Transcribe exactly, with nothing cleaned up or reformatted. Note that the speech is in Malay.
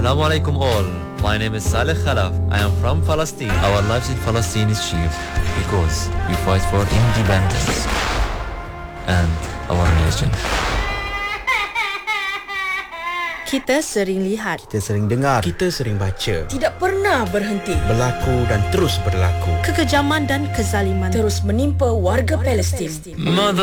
Assalamualaikum all. My name is Saleh Khalaf. I am from Palestine. Our lives in Palestine is cheap because we fight for independence and our nation. Kita sering lihat, kita sering dengar, kita sering baca. Tidak pernah berhenti. Berlaku dan terus berlaku. Kekejaman dan kezaliman terus menimpa warga Palestin. Mother